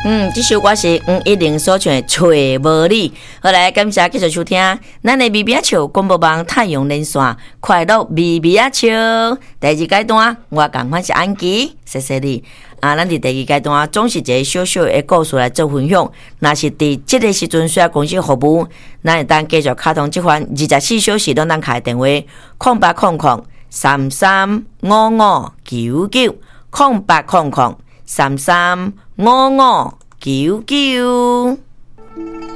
这首歌是110所唱的找无你。好来，感谢继续收听咱的咪咪笑广播网太阳连线快乐咪咪笑第2阶段，我赶快是安琪，谢谢你。咱伫第2阶段总是一个小小的故事来做分享。若是伫这个时阵需要公司服务，咱会当继续卡通这款24小时都咱开电话08003355990800335599。